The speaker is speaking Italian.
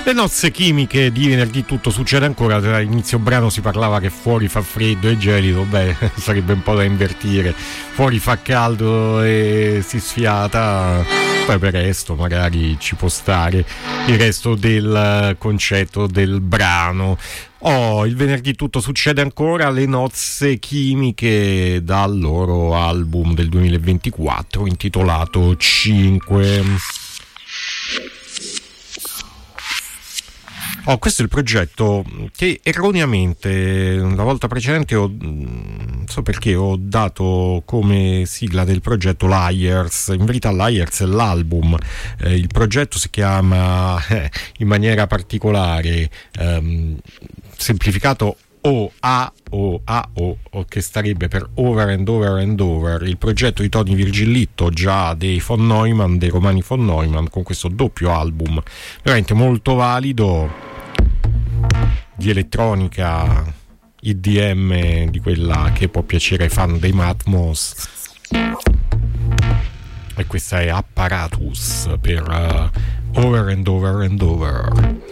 Le nozze chimiche di venerdì tutto succede ancora. Tra inizio brano si parlava che fuori fa freddo e gelido, beh, sarebbe un po' da invertire. Fuori fa caldo e si sfiata, poi per il resto magari ci può stare il resto del concetto del brano. Il venerdì tutto succede ancora, le nozze chimiche, dal loro album del 2024 intitolato 5. Questo è il progetto che erroneamente la volta precedente non so perché ho dato come sigla del progetto Liars. In verità Liars è l'album, il progetto si chiama in maniera particolare semplificato OAO, che starebbe per Over and Over and Over, il progetto di Tony Virgillitto, già dei von Neumann, dei romani von Neumann, con questo doppio album veramente molto valido di elettronica EDM, di quella che può piacere ai fan dei Matmos. E questa è Apparatus per Over and Over and Over.